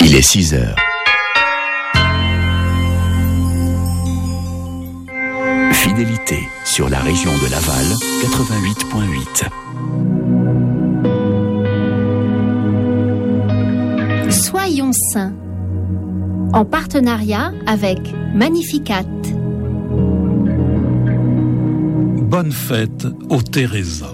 Il est 6 heures. Fidélité sur la région de Laval, 88.8. Soyons saints. En partenariat avec Magnificat. Bonne fête aux Teresa.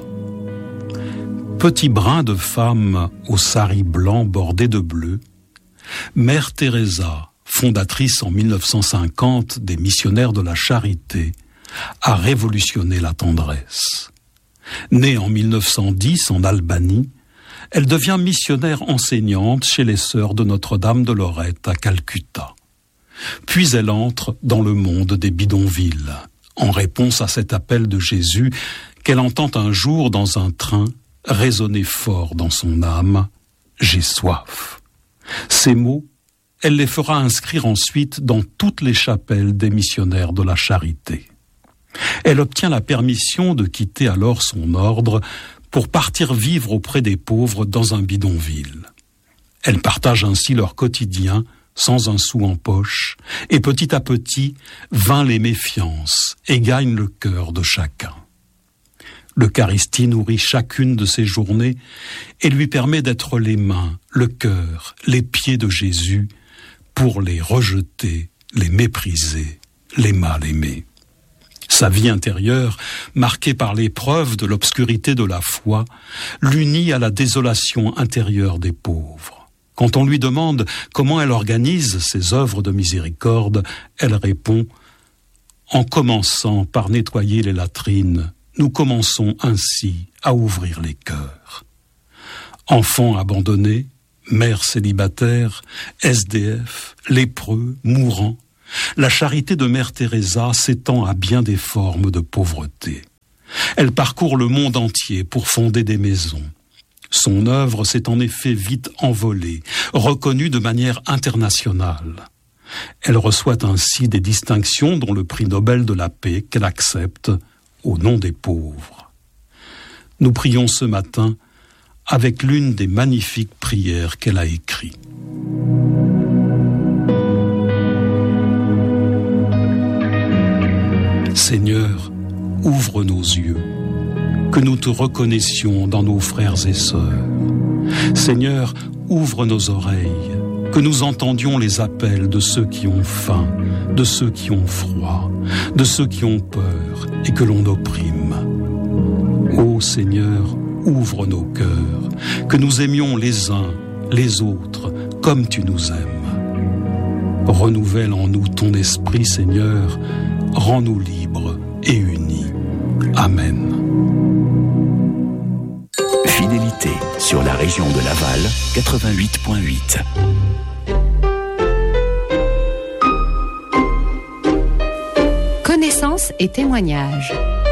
Petit brin de femme au sari blanc bordé de bleu, Mère Teresa, fondatrice en 1950 des missionnaires de la charité, a révolutionné la tendresse. Née en 1910 en Albanie, elle devient missionnaire enseignante chez les sœurs de Notre-Dame de Lorette à Calcutta. Puis elle entre dans le monde des bidonvilles, en réponse à cet appel de Jésus qu'elle entend un jour dans un train résonner fort dans son âme « J'ai soif ». Ces mots, elle les fera inscrire ensuite dans toutes les chapelles des missionnaires de la charité. Elle obtient la permission de quitter alors son ordre pour partir vivre auprès des pauvres dans un bidonville. Elle partage ainsi leur quotidien sans un sou en poche et petit à petit vainc les méfiances et gagne le cœur de chacun. L'Eucharistie nourrit chacune de ses journées et lui permet d'être les mains, le cœur, les pieds de Jésus pour les rejeter, les mépriser, les mal aimer. Sa vie intérieure, marquée par l'épreuve de l'obscurité de la foi, l'unit à la désolation intérieure des pauvres. Quand on lui demande comment elle organise ses œuvres de miséricorde, elle répond « En commençant par nettoyer les latrines, nous commençons ainsi à ouvrir les cœurs. » Enfants abandonnés, mères célibataires, SDF, lépreux, mourants, la charité de Mère Teresa s'étend à bien des formes de pauvreté. Elle parcourt le monde entier pour fonder des maisons. Son œuvre s'est en effet vite envolée, reconnue de manière internationale. Elle reçoit ainsi des distinctions dont le prix Nobel de la paix qu'elle accepte au nom des pauvres. Nous prions ce matin avec l'une des magnifiques prières qu'elle a écrites. Seigneur, ouvre nos yeux, que nous te reconnaissions dans nos frères et sœurs. Seigneur, ouvre nos oreilles, que nous entendions les appels de ceux qui ont faim, de ceux qui ont froid, de ceux qui ont peur et que l'on opprime. Ô Seigneur, ouvre nos cœurs, que nous aimions les uns, les autres, comme tu nous aimes. Renouvelle en nous ton esprit, Seigneur, rends-nous libres et unis. Amen. Fidélité sur la région de Laval, 88.8. Connaissance et témoignages.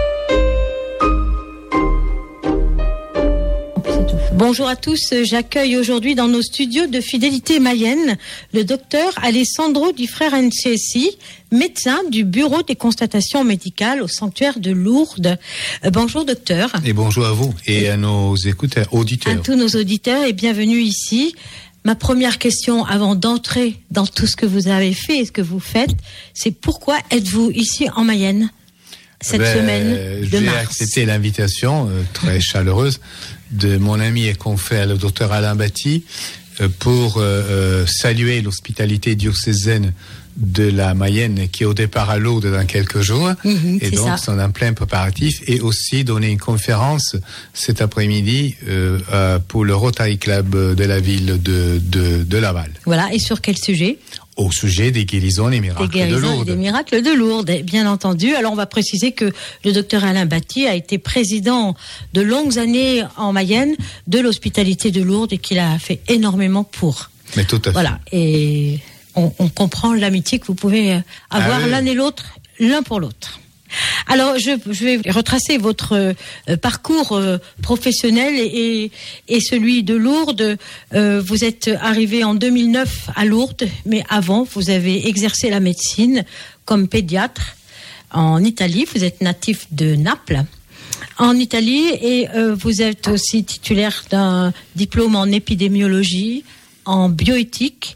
Bonjour à tous, j'accueille aujourd'hui dans nos studios de Fidélité Mayenne le docteur Alessandro Di Franceschi, médecin du bureau des constatations médicales au sanctuaire de Lourdes. Bonjour docteur. Et bonjour à vous et à nos auditeurs. À tous nos auditeurs et bienvenue ici. Ma première question avant d'entrer dans tout ce que vous avez fait et ce que vous faites, c'est pourquoi êtes-vous ici en Mayenne cette semaine de mars? J'ai accepté l'invitation très chaleureuse de mon ami et confrère le docteur Alain Batti pour saluer l'hospitalité diocésaine de la Mayenne qui est au départ à Lourdes dans quelques jours et donc sont en plein préparatif et aussi donner une conférence cet après-midi pour le Rotary Club de la ville de Laval. Voilà, et sur quel sujet ? Au sujet des guérisons et miracles de Lourdes. Et des miracles de Lourdes, bien entendu. Alors on va préciser que le docteur Alain Batti a été président de longues années en Mayenne de l'hospitalité de Lourdes et qu'il a fait énormément pour. Mais tout à fait. Voilà, et on comprend l'amitié que vous pouvez avoir l'un et l'autre, l'un pour l'autre. Alors, je vais retracer votre parcours professionnel et celui de Lourdes. Vous êtes arrivé en 2009 à Lourdes, mais avant, vous avez exercé la médecine comme pédiatre en Italie. Vous êtes natif de Naples, en Italie, et vous êtes aussi titulaire d'un diplôme en épidémiologie, en bioéthique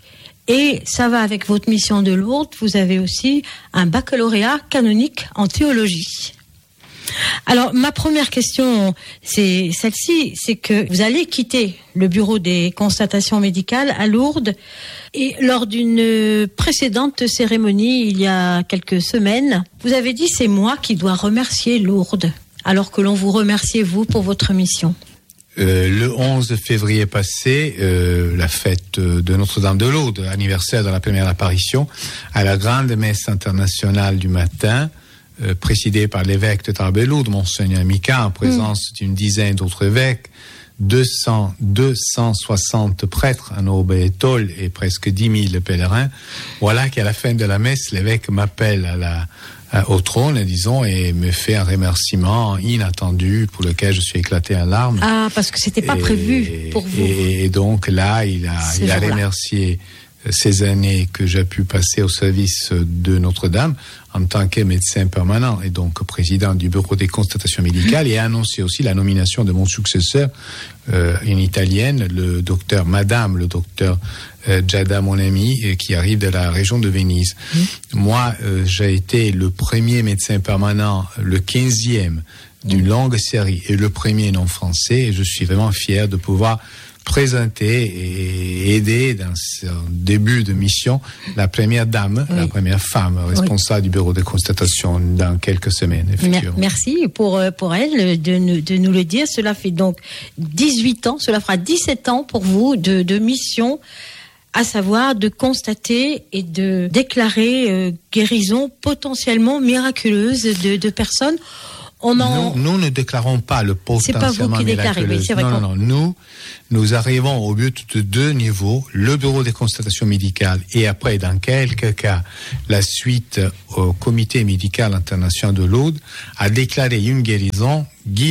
Et ça va avec votre mission de Lourdes. Vous avez aussi un baccalauréat canonique en théologie. Alors, ma première question, c'est celle-ci, c'est que vous allez quitter le bureau des constatations médicales à Lourdes et lors d'une précédente cérémonie, il y a quelques semaines, vous avez dit « c'est moi qui dois remercier Lourdes », alors que l'on vous remerciait, vous, pour votre mission. Le 11 février passé, la fête de Notre-Dame de Lourdes, anniversaire de la première apparition, à la grande messe internationale du matin, présidé par l'évêque de Tarbes-Lourdes, Monseigneur Mika, en présence d'une dizaine d'autres évêques, 260 prêtres en orbe et tôle et presque 10 000 pèlerins. Voilà qu'à la fin de la messe, l'évêque m'appelle au trône, disons, et me fait un remerciement inattendu pour lequel je suis éclaté en larmes. Ah, parce que c'était pas prévu pour vous. Et donc là, il a remercié ces années que j'ai pu passer au service de Notre-Dame en tant que médecin permanent et donc président du bureau des constatations médicales, et a annoncé aussi la nomination de mon successeur, une Italienne, le docteur Giada, mon ami, qui arrive de la région de Venise. Moi, j'ai été le premier médecin permanent, le 15e d'une longue série et le premier non français, et je suis vraiment fier de pouvoir présenter et aider dans ce début de mission la première dame, la première femme responsable du bureau de constatation dans quelques semaines. Merci pour elle de nous le dire. Cela fait donc 18 ans, cela fera 17 ans pour vous de mission, à savoir de constater et de déclarer guérison potentiellement miraculeuse de personnes. Nous ne déclarons pas le potentiellement c'est pas vous qui déclarez, oui, c'est vrai. Non. Nous arrivons au but de 2 niveaux, le bureau des constatations médicales et après, dans quelques cas, la suite au comité médical international de Lourdes, à déclarer une guérison,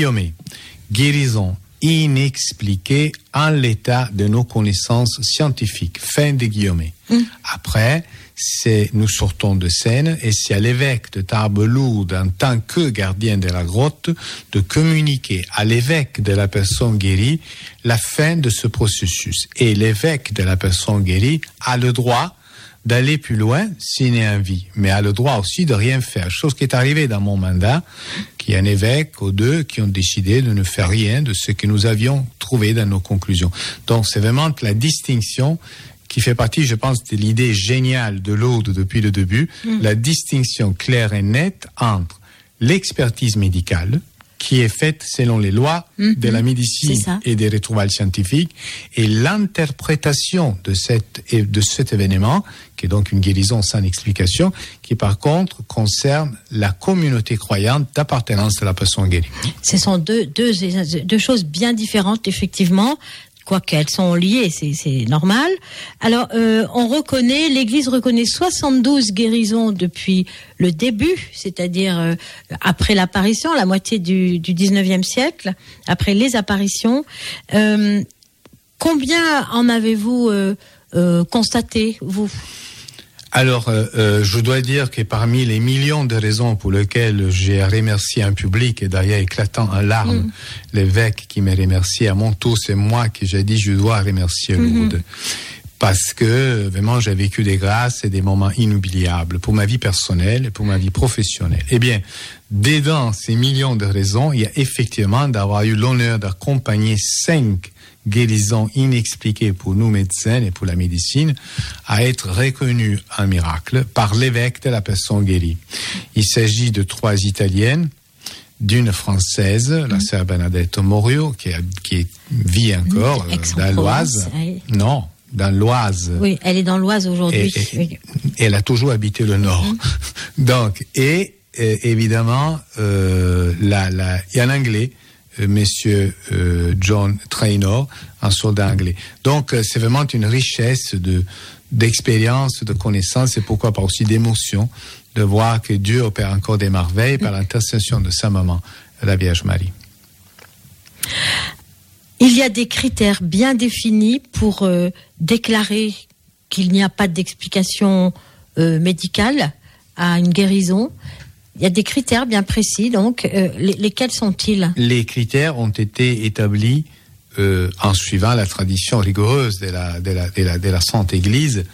guérison inexpliquée en l'état de nos connaissances scientifiques. Fin de guillemets. Après, nous sortons de scène et c'est à l'évêque de Tarbes-Lourdes, en tant que gardien de la grotte, de communiquer à l'évêque de la personne guérie la fin de ce processus. Et l'évêque de la personne guérie a le droit d'aller plus loin s'il est en vie, mais a le droit aussi de rien faire. Chose qui est arrivée dans mon mandat, qu'il y a un évêque ou 2 qui ont décidé de ne faire rien de ce que nous avions trouvé dans nos conclusions. Donc c'est vraiment la distinction qui fait partie, je pense, de l'idée géniale de Lourdes depuis le début, la distinction claire et nette entre l'expertise médicale, qui est faite selon les lois de la médecine et des retrouvailles scientifiques, et l'interprétation de cet événement, qui est donc une guérison sans explication, qui par contre concerne la communauté croyante d'appartenance de la personne guérie. Ce sont deux choses bien différentes, effectivement. Quoiqu'elles sont liées, c'est normal. Alors, l'Église reconnaît 72 guérisons depuis le début, c'est-à-dire après l'apparition, la moitié du 19e siècle, après les apparitions. Combien en avez-vous constaté, vous ? Alors, je dois dire que parmi les millions de raisons pour lesquelles j'ai remercié un public, et d'ailleurs éclatant en larmes, l'évêque qui m'a remercié à mon tour, c'est moi qui j'ai dit je dois remercier Lourdes. Parce que vraiment j'ai vécu des grâces et des moments inoubliables pour ma vie personnelle et pour ma vie professionnelle. Eh bien, dedans ces millions de raisons, il y a effectivement d'avoir eu l'honneur d'accompagner 5 guérison inexpliquée pour nous médecins et pour la médecine, à être reconnue un miracle par l'évêque de la personne guérie. Il s'agit de 3 Italiennes, d'une Française, la sœur Bernadette Morio, qui vit encore dans l'Oise. Non, dans l'Oise. Oui, elle est dans l'Oise aujourd'hui. Et elle a toujours habité le Nord. Donc, évidemment, il y a un Anglais, Monsieur John Traynor, un soldat anglais. Donc, c'est vraiment une richesse d'expérience, de connaissances et pourquoi pas aussi d'émotion de voir que Dieu opère encore des merveilles par l'intercession de sa maman, la Vierge Marie. Il y a des critères bien définis pour déclarer qu'il n'y a pas d'explication médicale à une guérison. Il y a des critères bien précis, donc lesquels sont-ils ? Les critères ont été établis en suivant la tradition rigoureuse de la Sainte Église,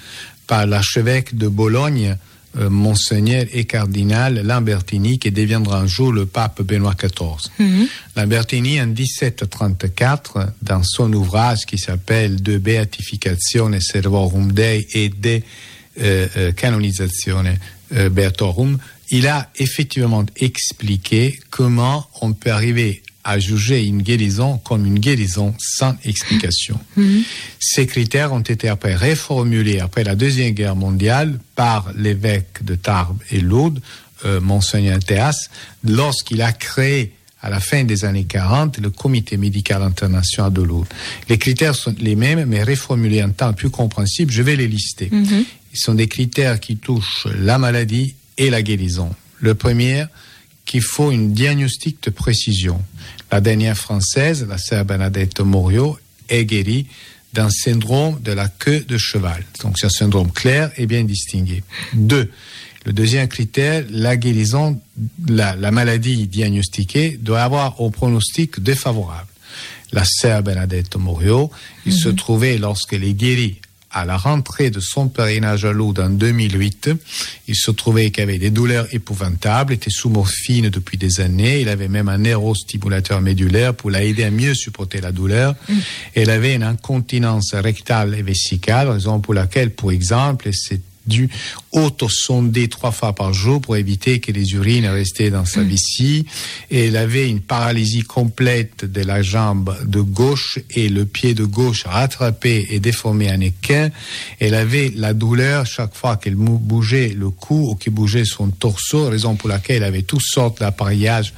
par l'archevêque de Bologne, Monseigneur et cardinal Lambertini, qui deviendra un jour le pape Benoît XIV. Lambertini, en 1734, dans son ouvrage qui s'appelle De Beatificatione Servorum Dei et de Canonizzatione Beatorum, il a effectivement expliqué comment on peut arriver à juger une guérison comme une guérison sans explication. Ces critères ont été après reformulés après la Deuxième Guerre mondiale par l'évêque de Tarbes et Lourdes, Monseigneur Théas, lorsqu'il a créé à la fin des années 40 le Comité médical international de Lourdes. Les critères sont les mêmes, mais reformulés en temps plus compréhensible. Je vais les lister. Ils sont des critères qui touchent la maladie et la guérison. Le premier, qu'il faut une diagnostic de précision. La dernière française, la sœur Bernadette Morio, est guérie d'un syndrome de la queue de cheval. Donc c'est un syndrome clair et bien distingué. 2. Le deuxième critère, la guérison, la maladie diagnostiquée doit avoir un pronostic défavorable. La sœur Bernadette Morio, il se trouvait lorsqu'elle est guérie à la rentrée de son pèlerinage à Lourdes en 2008, il se trouvait qu'il avait des douleurs épouvantables, était sous morphine depuis des années, il avait même un neurostimulateur médulaire pour l'aider à mieux supporter la douleur. Elle avait une incontinence rectale et vésicale, raison pour laquelle, pour exemple, c'est dû auto-sonder 3 fois par jour pour éviter que les urines restaient dans sa vessie. Et elle avait une paralysie complète de la jambe de gauche et le pied de gauche rattrapé et déformé en équin. Elle avait la douleur chaque fois qu'elle bougeait le cou ou qu'elle bougeait son torse, raison pour laquelle elle avait toutes sortes d'appareillages,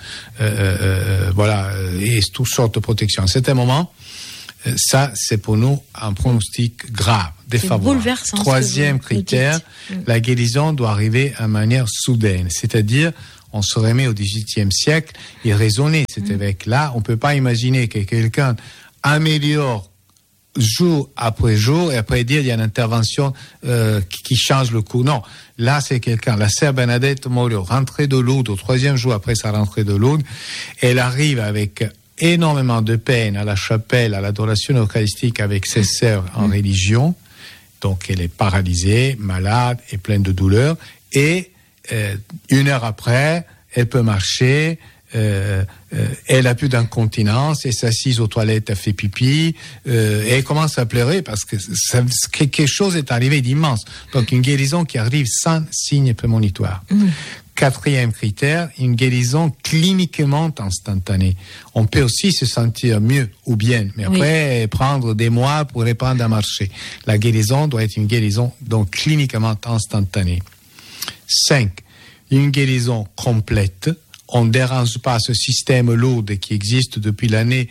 et toutes sortes de protections. À certain moment, ça, c'est pour nous un pronostic grave, défavorable. Troisième critère, la guérison doit arriver de manière soudaine. C'est-à-dire, on se remet au XVIIIe siècle et raisonner cet évêque-là. On ne peut pas imaginer que quelqu'un améliore jour après jour et après dire il y a une intervention qui change le cours. Non, là c'est quelqu'un, la sœur Bernadette Morio, rentrée de Lourdes, au 3e jour après sa rentrée de Lourdes, elle arrive avec énormément de peine à la chapelle, à l'adoration eucharistique avec ses sœurs en religion. Donc elle est paralysée, malade et pleine de douleurs. Et 1 heure après, elle peut marcher, elle a plus d'incontinence, elle s'assise aux toilettes, elle fait pipi, et elle commence à pleurer parce que quelque chose est arrivé d'immense. Donc une guérison qui arrive sans signe prémonitoire. 4e critère, une guérison cliniquement instantanée. On peut aussi se sentir mieux ou bien, mais après prendre des mois pour reprendre à marcher. La guérison doit être une guérison donc cliniquement instantanée. 5. Une guérison complète. On ne dérange pas ce système lourd qui existe depuis l'année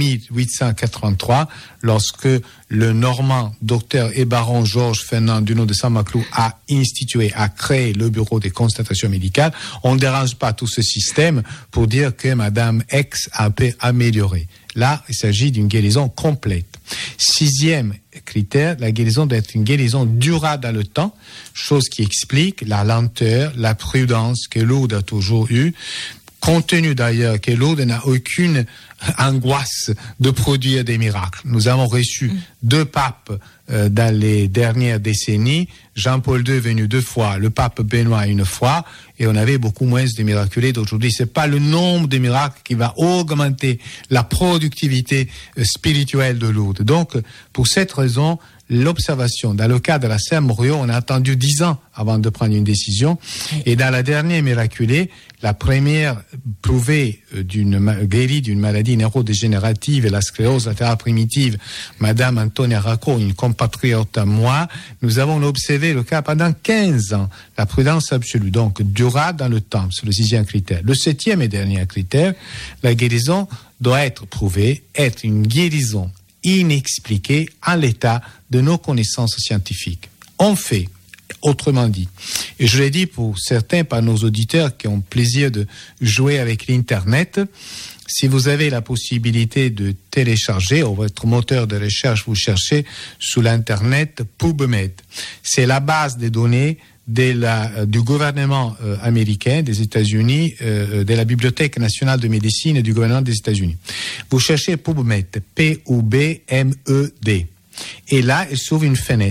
1883, lorsque le Normand, docteur et baron Georges Fernand Dunod de Saint-Maclou a créé le bureau des constatations médicales. On ne dérange pas tout ce système pour dire que Madame X a pu améliorer. Là, il s'agit d'une guérison complète. 6e critère, la guérison doit être une guérison durable dans le temps, chose qui explique la lenteur, la prudence que Lourdes a toujours eue, compte tenu d'ailleurs que Lourdes n'a aucune angoisse de produire des miracles. Nous avons reçu 2 papes dans les dernières décennies. Jean-Paul II est venu 2 fois, le pape Benoît 1 fois, et on avait beaucoup moins de miraculés d'aujourd'hui. C'est pas le nombre de miracles qui va augmenter la productivité spirituelle de Lourdes. Donc, pour cette raison, l'observation, dans le cas de la sœur Morio, on a attendu 10 ans avant de prendre une décision. Et dans la dernière miraculée, la première prouvée guérie d'une maladie neurodégénérative et la sclérose latérale primitive, Madame Antonia Racco, une compatriote à moi, nous avons observé le cas pendant 15 ans. La prudence absolue, donc durable dans le temps, c'est le 6e critère. Le 7e et dernier critère, la guérison doit être prouvée, être une guérison inexpliquée en l'état de nos connaissances scientifiques. On fait, autrement dit, et je l'ai dit pour certains par nos auditeurs qui ont plaisir de jouer avec l'Internet, si vous avez la possibilité de télécharger, ou votre moteur de recherche, vous cherchez sur l'Internet PubMed. C'est la base des données du gouvernement américain, des États-Unis, de la Bibliothèque nationale de médecine du gouvernement des États-Unis. Vous cherchez PubMed, P-U-B-M-E-D. Et là, il s'ouvre une fenêtre.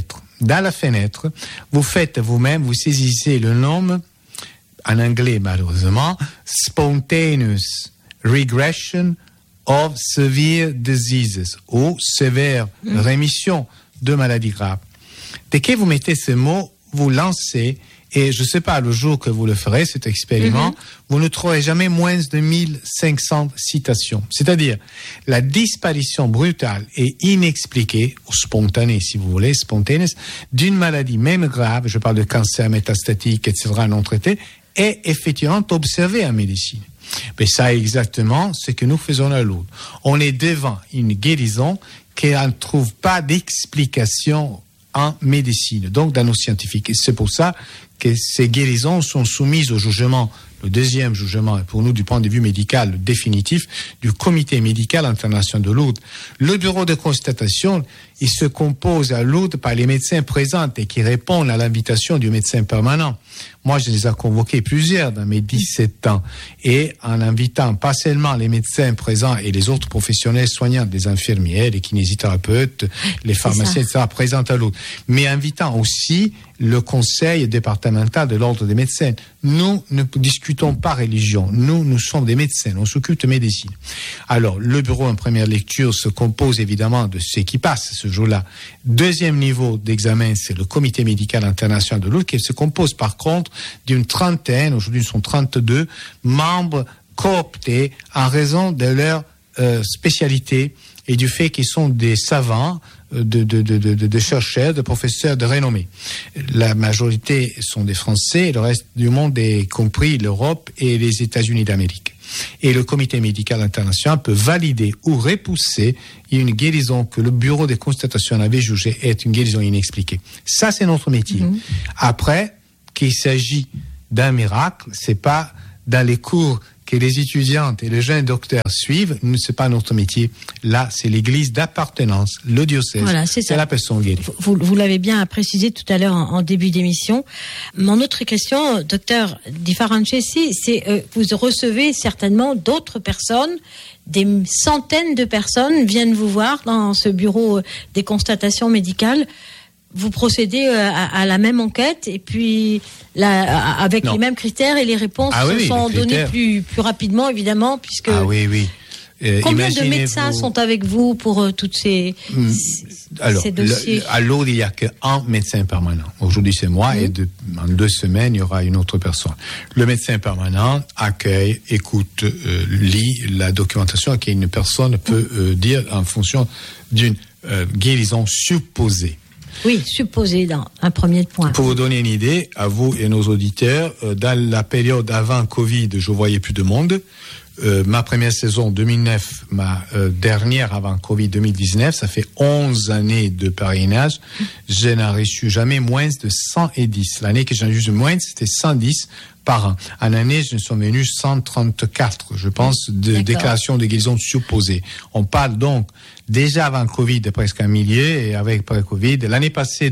dans la fenêtre, vous faites vous-même, vous saisissez le nom, en anglais malheureusement, Spontaneous Regression of Severe Diseases, ou sévère rémission de maladies graves. Dès que vous mettez ce mot, vous lancez, et je ne sais pas, le jour que vous le ferez, cet expériment, vous ne trouverez jamais moins de 1500 citations. C'est-à-dire la disparition brutale et inexpliquée, ou spontanée si vous voulez, spontaneous, d'une maladie même grave, je parle de cancer métastatique, etc., non traité, est effectivement observée en médecine. Mais ça est exactement ce que nous faisons à Lourdes. On est devant une guérison qui ne trouve pas d'explication en médecine, donc dans nos scientifiques. Et c'est pour ça que ces guérisons sont soumises au jugement, le deuxième jugement, pour nous du point de vue médical définitif, du Comité médical international de Lourdes. Le bureau de constatation, il se compose à Lourdes par les médecins présents et qui répondent à l'invitation du médecin permanent. Moi, je les ai convoqués plusieurs dans mes 17 ans, et en invitant pas seulement les médecins présents et les autres professionnels soignants, les infirmières, les kinésithérapeutes, les pharmaciens, etc., présents à Lourdes, mais invitant aussi le conseil départemental de l'ordre des médecins. Nous ne discutons pas religion, nous sommes des médecins, on s'occupe de médecine. Alors, le bureau en première lecture se compose évidemment de ceux qui passent ce jour-là. Deuxième niveau d'examen, c'est le Comité médical international de Lourdes, qui se compose par contre d'une trentaine, aujourd'hui ils sont 32, membres cooptés en raison de leur spécialité et du fait qu'ils sont des savants, de chercheurs, de professeurs de renommée. La majorité sont des Français, et le reste du monde, y compris l'Europe et les États-Unis d'Amérique. Et le Comité médical international peut valider ou repousser une guérison que le bureau de constatation avait jugée être une guérison inexpliquée. Ça, c'est notre métier. Après, qu'il s'agit d'un miracle, c'est pas dans les cours que les étudiantes et les jeunes docteurs suivent, c'est pas notre métier. Là, c'est l'église d'appartenance, le diocèse. Voilà, c'est la personne guérie. Vous l'avez bien précisé tout à l'heure en début d'émission. Mon autre question, docteur Di Franceschi, c'est vous recevez certainement d'autres personnes, des centaines de personnes viennent vous voir dans ce bureau des constatations médicales. Vous procédez à la même enquête et puis avec les mêmes critères et les réponses sont données plus rapidement évidemment puisque combien de médecins sont avec vous pour toutes ces dossiers? À Lourdes, il n'y a qu'un médecin permanent. Aujourd'hui, c'est moi et en 2 semaines, il y aura une autre personne. Le médecin permanent accueille, écoute, lit la documentation qu'une personne peut dire en fonction d'une guérison supposée. Oui, supposé dans un premier point. Pour vous donner une idée, à vous et nos auditeurs, dans la période avant Covid, je voyais plus de monde. Ma première saison 2009, ma dernière avant Covid 2019, ça fait 11 années de parrainage. Je n'ai reçu jamais moins de 110. L'année que j'en ai eu moins, c'était 110 par an. En année, je suis venu 134, je pense, de déclarations de guérison supposées. On parle donc déjà avant Covid de presque un millier et avec Covid. L'année passée,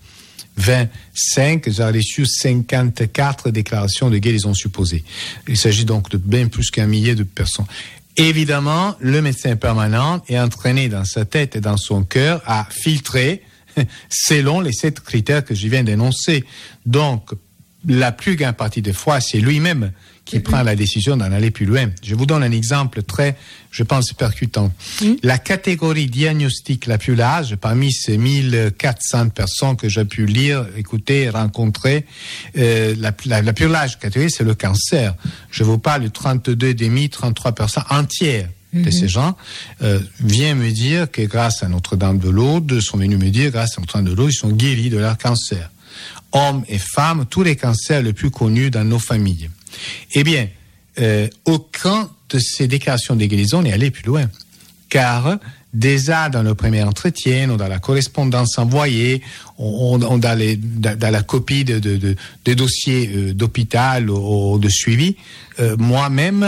2025, j'ai reçu 54 déclarations de guérison supposées. Il s'agit donc de bien plus qu'un millier de personnes. Évidemment, le médecin permanent est entraîné dans sa tête et dans son cœur à filtrer selon les 7 critères que je viens d'énoncer. Donc, la plus grande partie des fois, c'est lui-même qui prend la décision d'en aller plus loin. Je vous donne un exemple très, je pense, percutant. La catégorie diagnostique la plus large, parmi ces 1400 personnes que j'ai pu lire, écouter, rencontrer, la plus large catégorie, c'est le cancer. Je vous parle de 33 personnes entières de ces gens, viennent me dire que grâce à Notre-Dame de Lourdes, sont venus me dire, grâce à Notre-Dame de Lourdes, ils sont guéris de leur cancer. Hommes et femmes, tous les cancers les plus connus dans nos familles. Eh bien, aucun de ces déclarations de guérison n'est allé plus loin. Car déjà dans le premier entretien, ou dans la correspondance envoyée, dans la copie de dossiers d'hôpital ou de suivi, moi-même...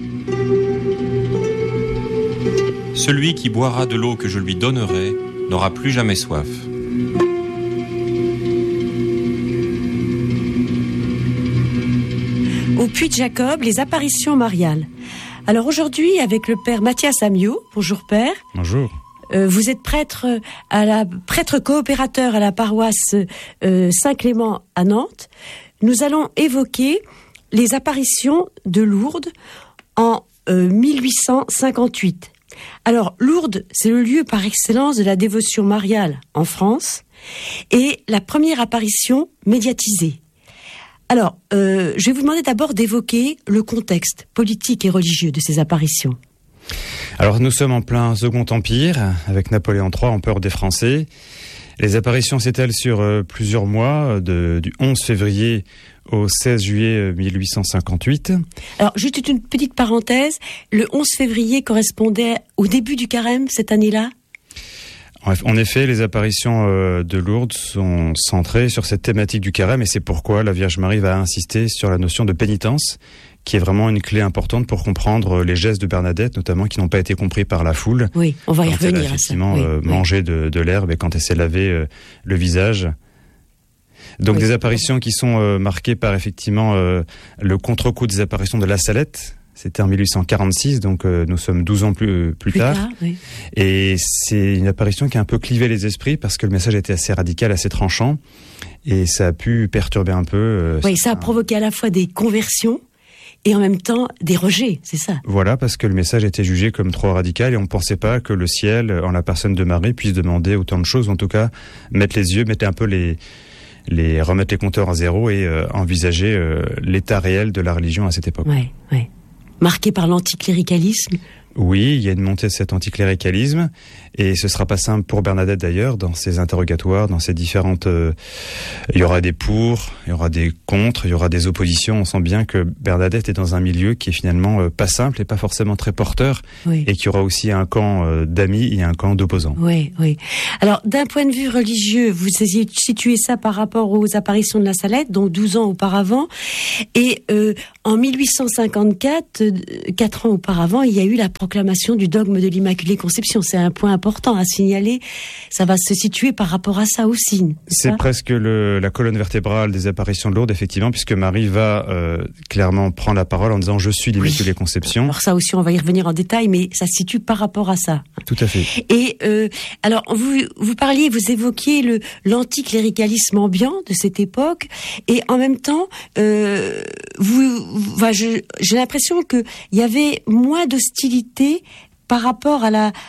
Celui qui boira de l'eau que je lui donnerai n'aura plus jamais soif. Au Puy de Jacob, les apparitions mariales. Alors aujourd'hui, avec le père Mathias Amiot, bonjour père. Bonjour. vous êtes prêtre coopérateur à la paroisse Saint-Clément à Nantes. Nous allons évoquer les apparitions de Lourdes en 1858. Alors, Lourdes, c'est le lieu par excellence de la dévotion mariale en France et la première apparition médiatisée. Alors, je vais vous demander d'abord d'évoquer le contexte politique et religieux de ces apparitions. Alors nous sommes en plein Second Empire, avec Napoléon III, empereur des Français. Les apparitions s'étalent sur plusieurs mois, du 11 février au 16 juillet 1858. Alors, juste une petite parenthèse, le 11 février correspondait au début du carême cette année-là ? En effet, les apparitions de Lourdes sont centrées sur cette thématique du carême et c'est pourquoi la Vierge Marie va insister sur la notion de pénitence, qui est vraiment une clé importante pour comprendre les gestes de Bernadette, notamment qui n'ont pas été compris par la foule. Oui, on va y revenir. Elle a effectivement mangé de l'herbe et quand elle s'est lavé le visage. Donc des apparitions qui sont marquées par effectivement le contre-coup des apparitions de La Salette. C'était en 1846, donc nous sommes 12 ans plus tard. Oui. Et c'est une apparition qui a un peu clivé les esprits parce que le message était assez radical, assez tranchant. Et ça a pu perturber un peu. Oui, ça a provoqué à la fois des conversions et en même temps des rejets, c'est ça. Voilà, parce que le message était jugé comme trop radical et on ne pensait pas que le ciel, en la personne de Marie, puisse demander autant de choses. En tout cas, mettre un peu remettre les compteurs à zéro et envisager l'état réel de la religion à cette époque. Oui, oui. Marqué par l'anticléricalisme. Oui, il y a une montée de cet anticléricalisme et ce sera pas simple pour Bernadette d'ailleurs dans ses interrogatoires, dans ses différentes... il y aura des pour, il y aura des contre, il y aura des oppositions. On sent bien que Bernadette est dans un milieu qui est finalement pas simple et pas forcément très porteur et qu'il y aura aussi un camp d'amis et un camp d'opposants. Oui, oui. Alors, d'un point de vue religieux, vous situez ça par rapport aux apparitions de La Salette, donc 12 ans auparavant. Et en 1854, 4 ans auparavant, il y a eu la proclamation du dogme de l'Immaculée Conception. C'est un point important à signaler. Ça va se situer par rapport à ça aussi. C'est presque la colonne vertébrale des apparitions de Lourdes, effectivement, puisque Marie va clairement prendre la parole en disant « Je suis l'Immaculée Conception ». Alors ça aussi, on va y revenir en détail, mais ça se situe par rapport à ça. Tout à fait. Et alors, vous parliez, vous évoquiez l'anticléricalisme ambiant de cette époque, et en même temps, j'ai l'impression qu'il y avait moins d'hostilité par rapport à la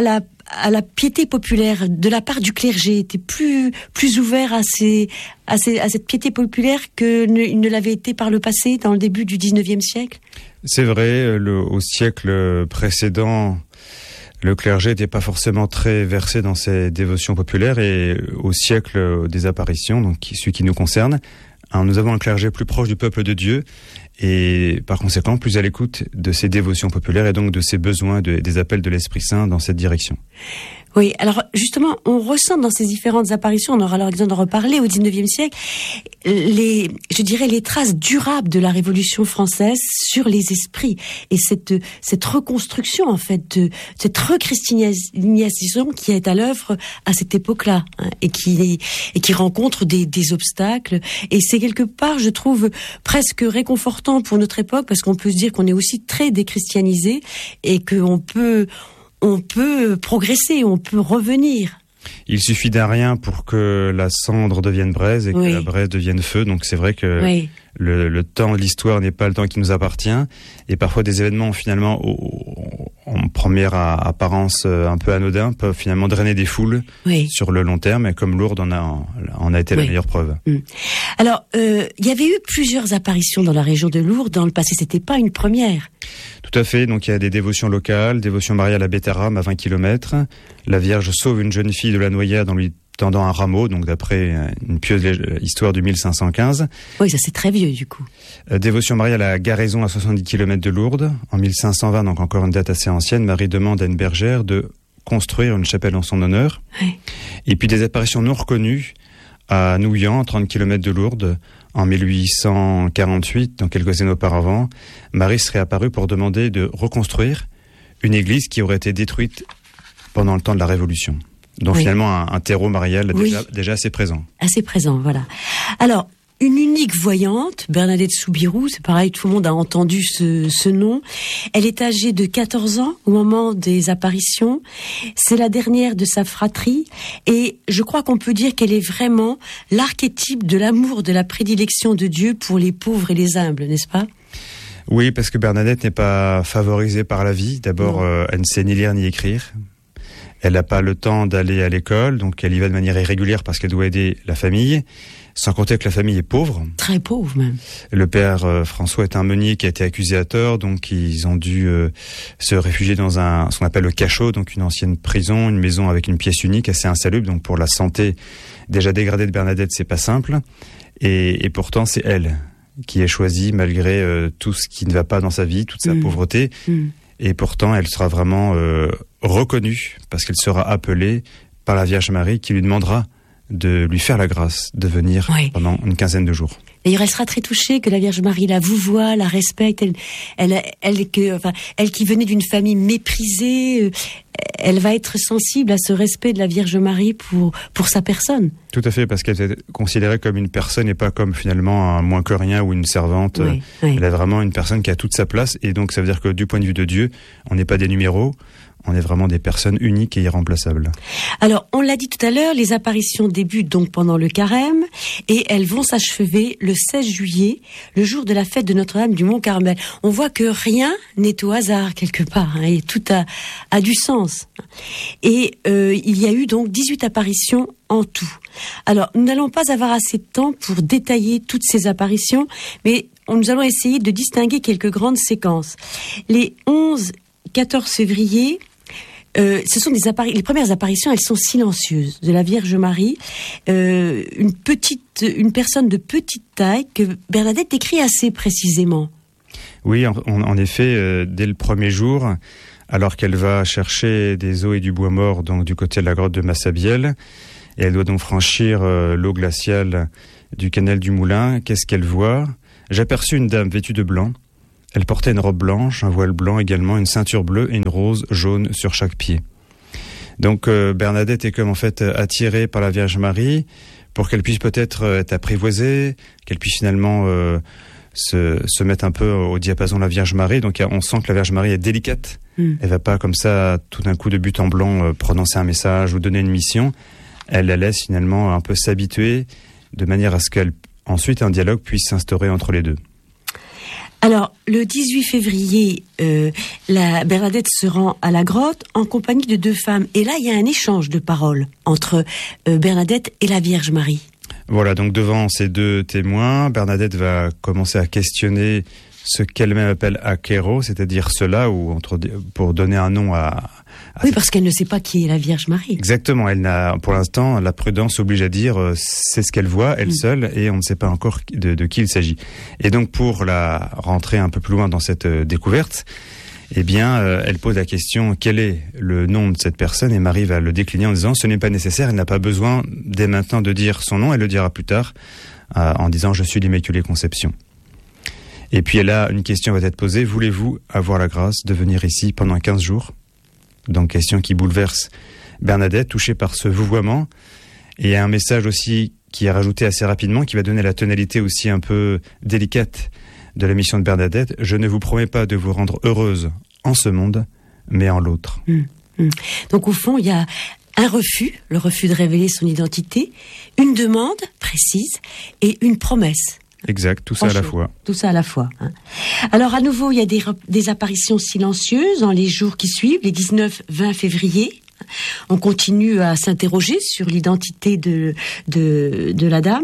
piété populaire de la part du clergé, était plus ouvert à cette piété populaire qu'il ne l'avait été par le passé, dans le début du 19e siècle. C'est vrai, au siècle précédent, le clergé n'était pas forcément très versé dans ces dévotions populaires et au siècle des apparitions, donc celui qui nous concerne, nous avons un clergé plus proche du peuple de Dieu et par conséquent plus à l'écoute de ces dévotions populaires et donc de ses besoins, des appels de l'Esprit Saint dans cette direction. Oui, alors justement, on ressent dans ces différentes apparitions, on aura l'occasion d'en reparler au 19e siècle, les traces durables de la Révolution française sur les esprits et cette reconstruction en fait, cette rechristianisation qui est à l'œuvre à cette époque-là et qui rencontre des obstacles. Et c'est quelque part, je trouve, presque réconfortant pour notre époque parce qu'on peut se dire qu'on est aussi très déchristianisé et qu'on peut progresser, on peut revenir. Il suffit d'un rien pour que la cendre devienne braise et que la braise devienne feu. Donc c'est vrai que le temps de l'histoire n'est pas le temps qui nous appartient. Et parfois des événements finalement en première apparence un peu anodins peuvent finalement drainer des foules sur le long terme. Et comme Lourdes en a été la meilleure preuve. Alors, il y avait eu plusieurs apparitions dans la région de Lourdes dans le passé. C'était pas une première. Tout à fait. Donc il y a des dévotions locales, dévotion mariale à Bétharram à 20 km. La Vierge sauve une jeune fille de la noyade en lui tendant un rameau, donc d'après une pieuse histoire du 1515. Oui, ça c'est très vieux du coup. Dévotion mariale à Garaison à 70 km de Lourdes. En 1520, donc encore une date assez ancienne, Marie demande à une bergère de construire une chapelle en son honneur. Et puis des apparitions non reconnues à Nouillan, 30 km de Lourdes, en 1848, donc quelques années auparavant. Marie serait apparue pour demander de reconstruire une église qui aurait été détruite pendant le temps de la Révolution. Donc finalement un terreau marial déjà assez présent. Assez présent, voilà. Alors, une unique voyante, Bernadette Soubirous, c'est pareil, tout le monde a entendu ce nom. Elle est âgée de 14 ans au moment des apparitions. C'est la dernière de sa fratrie et je crois qu'on peut dire qu'elle est vraiment l'archétype de l'amour, de la prédilection de Dieu pour les pauvres et les humbles, n'est-ce pas ? Oui, parce que Bernadette n'est pas favorisée par la vie. D'abord, elle ne sait ni lire ni écrire. Elle n'a pas le temps d'aller à l'école, donc elle y va de manière irrégulière parce qu'elle doit aider la famille. Sans compter que la famille est pauvre. Très pauvre même. Le père François est un meunier qui a été accusé à tort, donc ils ont dû se réfugier dans ce qu'on appelle le cachot, donc une ancienne prison, une maison avec une pièce unique assez insalubre. Donc pour la santé déjà dégradée de Bernadette, c'est pas simple. Et pourtant, c'est elle qui est choisie malgré tout ce qui ne va pas dans sa vie, toute sa pauvreté. Et pourtant, elle sera vraiment reconnue parce qu'elle sera appelée par la Vierge Marie qui lui demandera de lui faire la grâce de venir pendant une quinzaine de jours. D'ailleurs, elle sera très touchée que la Vierge Marie la vouvoie, la respecte. Elle qui venait d'une famille méprisée, elle va être sensible à ce respect de la Vierge Marie pour sa personne. Tout à fait, parce qu'elle est considérée comme une personne et pas comme finalement un moins que rien ou une servante. Elle est vraiment une personne qui a toute sa place et donc ça veut dire que du point de vue de Dieu, on n'est pas des numéros. On est vraiment des personnes uniques et irremplaçables. Alors, on l'a dit tout à l'heure, les apparitions débutent donc pendant le carême et elles vont s'achever le 16 juillet, le jour de la fête de Notre-Dame du Mont-Carmel. On voit que rien n'est au hasard quelque part, et tout a du sens. Et il y a eu donc 18 apparitions en tout. Alors, nous n'allons pas avoir assez de temps pour détailler toutes ces apparitions, mais nous allons essayer de distinguer quelques grandes séquences. Les 11-14 février, ce sont les premières apparitions, elles sont silencieuses de la Vierge Marie, une personne de petite taille que Bernadette décrit assez précisément. Oui, en effet, dès le premier jour, alors qu'elle va chercher des eaux et du bois mort donc du côté de la grotte de Massabielle, et elle doit donc franchir l'eau glaciale du canal du Moulin, qu'est-ce qu'elle voit ? J'aperçus une dame vêtue de blanc. Elle portait une robe blanche, un voile blanc également, une ceinture bleue et une rose jaune sur chaque pied. Donc Bernadette est comme en fait attirée par la Vierge Marie pour qu'elle puisse peut-être être apprivoisée, qu'elle puisse finalement se mettre un peu au diapason de la Vierge Marie. Donc on sent que la Vierge Marie est délicate. Elle va pas comme ça tout d'un coup de but en blanc prononcer un message ou donner une mission. Elle la laisse finalement un peu s'habituer de manière à ce qu'elle ensuite un dialogue puisse s'instaurer entre les deux. Alors, le 18 février, la Bernadette se rend à la grotte en compagnie de deux femmes. Et là, il y a un échange de paroles entre Bernadette et la Vierge Marie. Voilà, donc devant ces deux témoins, Bernadette va commencer à questionner ce qu'elle-même appelle akero, c'est-à-dire cela, pour donner un nom à oui, parce qu'elle ne sait pas qui est la Vierge Marie. Exactement, elle n'a, pour l'instant, la prudence oblige à dire c'est ce qu'elle voit, elle seule, et on ne sait pas encore de qui il s'agit. Et donc, pour la rentrer un peu plus loin dans cette découverte, eh bien, elle pose la question, quel est le nom de cette personne? Et Marie va le décliner en disant, ce n'est pas nécessaire, elle n'a pas besoin dès maintenant de dire son nom, elle le dira plus tard, en disant, je suis l'Immaculée Conception. Et puis là, une question va être posée, voulez-vous avoir la grâce de venir ici pendant 15 jours? Donc question qui bouleverse Bernadette, touchée par ce vouvoiement. Et il y a un message aussi qui est rajouté assez rapidement, qui va donner la tonalité aussi un peu délicate de la mission de Bernadette. Je ne vous promets pas de vous rendre heureuse en ce monde, mais en l'autre. Donc au fond, il y a un refus, le refus de révéler son identité, une demande précise et une promesse. Exact, tout ça à la fois. Tout ça à la fois. Alors à nouveau, il y a des apparitions silencieuses dans les jours qui suivent, les 19-20 février. On continue à s'interroger sur l'identité de la dame.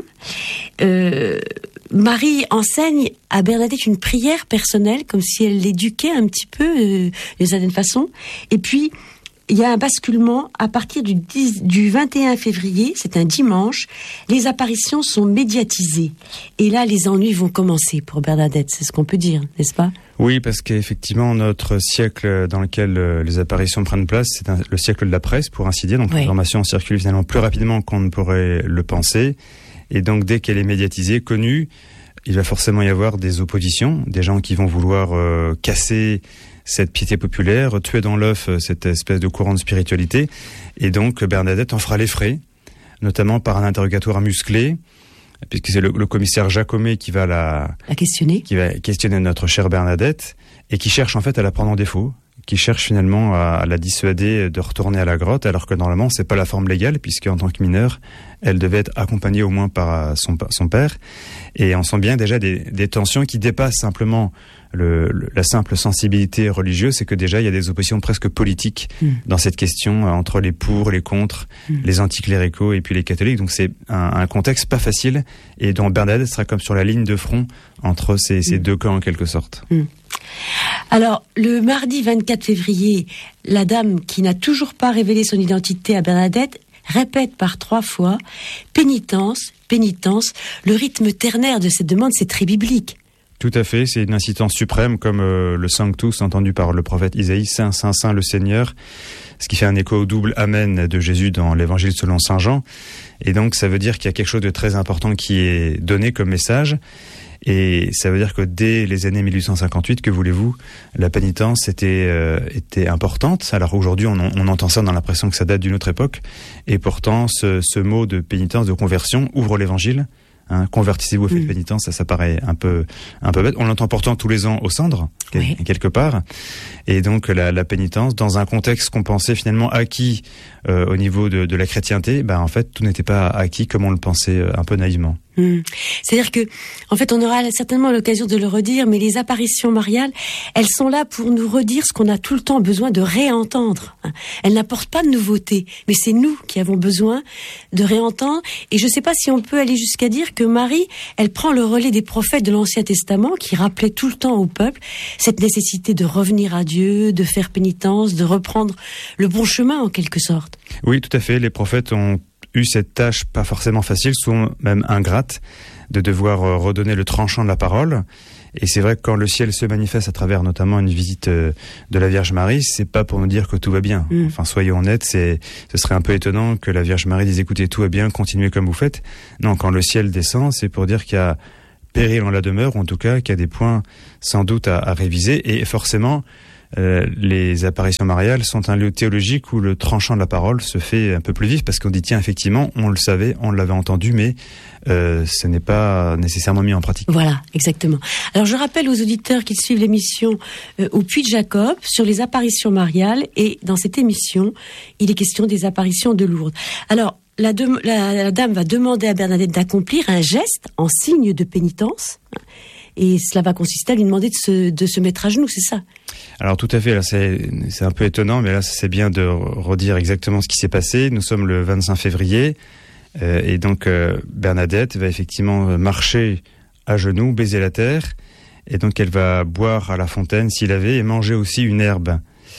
Marie enseigne à Bernadette une prière personnelle, comme si elle l'éduquait un petit peu, d'une certaine façon. Et puis, il y a un basculement à partir du 21 février, c'est un dimanche, les apparitions sont médiatisées. Et là, les ennuis vont commencer pour Bernadette, c'est ce qu'on peut dire, n'est-ce pas ? Oui, parce qu'effectivement, notre siècle dans lequel les apparitions prennent place, c'est le siècle de la presse, pour ainsi dire. Donc l'information circule finalement plus rapidement qu'on ne pourrait le penser. Et donc, dès qu'elle est médiatisée, connue, il va forcément y avoir des oppositions, des gens qui vont vouloir casser cette piété populaire, tuer dans l'œuf cette espèce de courant de spiritualité. Et donc Bernadette en fera les frais, notamment par un interrogatoire musclé, puisque c'est le commissaire Jacomet qui va la questionner, qui va questionner notre chère Bernadette, et qui cherche en fait à la prendre en défaut, qui cherche finalement à la dissuader de retourner à la grotte, alors que normalement c'est pas la forme légale, puisque en tant que mineure, elle devait être accompagnée au moins par son père. Et on sent bien déjà des tensions qui dépassent simplement la simple sensibilité religieuse. C'est que déjà il y a des oppositions presque politiques dans cette question, entre les pour, les contre, les anticléricaux et puis les catholiques. Donc c'est un contexte pas facile, et dont Bernadette sera comme sur la ligne de front entre ces deux camps en quelque sorte. Alors, le mardi 24 février, la dame qui n'a toujours pas révélé son identité à Bernadette répète par 3 fois « pénitence, pénitence ». Le rythme ternaire de cette demande, c'est très biblique. Tout à fait, c'est une insistance suprême, comme le Sanctus entendu par le prophète Isaïe, « Saint, Saint, Saint le Seigneur », ce qui fait un écho au double « Amen » de Jésus dans l'Évangile selon Saint Jean. Et donc, ça veut dire qu'il y a quelque chose de très important qui est donné comme message. Et ça veut dire que dès les années 1858, que voulez-vous, la pénitence était importante. Alors aujourd'hui, on entend ça, on a l'impression que ça date d'une autre époque. Et pourtant, ce mot de pénitence, de conversion, ouvre l'évangile. Convertissez-vous au fait de pénitence, ça paraît un peu bête. On l'entend pourtant tous les ans aux cendres, quelque part. Et donc la pénitence, dans un contexte qu'on pensait finalement acquis au niveau de la chrétienté, en fait tout n'était pas acquis comme on le pensait un peu naïvement. C'est-à-dire que, en fait, on aura certainement l'occasion de le redire, mais les apparitions mariales, elles sont là pour nous redire ce qu'on a tout le temps besoin de réentendre. Elles n'apportent pas de nouveauté, mais c'est nous qui avons besoin de réentendre. Et je ne sais pas si on peut aller jusqu'à dire que Marie, elle prend le relais des prophètes de l'Ancien Testament qui rappelaient tout le temps au peuple cette nécessité de revenir à Dieu, de faire pénitence, de reprendre le bon chemin en quelque sorte. Oui, tout à fait. Les prophètes ont eu cette tâche pas forcément facile, souvent même ingrate, de devoir redonner le tranchant de la parole. Et c'est vrai que quand le ciel se manifeste à travers notamment une visite de la Vierge Marie, c'est pas pour nous dire que tout va bien. Enfin, soyons honnêtes, ce serait un peu étonnant que la Vierge Marie dise écoutez, tout va bien, continuez comme vous faites. Non, quand le ciel descend, c'est pour dire qu'il y a péril en la demeure, ou en tout cas qu'il y a des points sans doute à réviser. Et forcément, les apparitions mariales sont un lieu théologique où le tranchant de la parole se fait un peu plus vif, parce qu'on dit tiens, effectivement, on le savait, on l'avait entendu, mais ce n'est pas nécessairement mis en pratique. Voilà, exactement. Alors je rappelle aux auditeurs qui suivent l'émission au Puy de Jacob sur les apparitions mariales, et dans cette émission, il est question des apparitions de Lourdes. Alors, la dame va demander à Bernadette d'accomplir un geste en signe de pénitence, et cela va consister à lui demander de se mettre à genoux, c'est ça? Alors tout à fait, là c'est un peu étonnant, mais là c'est bien de redire exactement ce qui s'est passé. Nous sommes le 25 février, et donc Bernadette va effectivement marcher à genoux, baiser la terre, et donc elle va boire à la fontaine s'il avait, et manger aussi une herbe.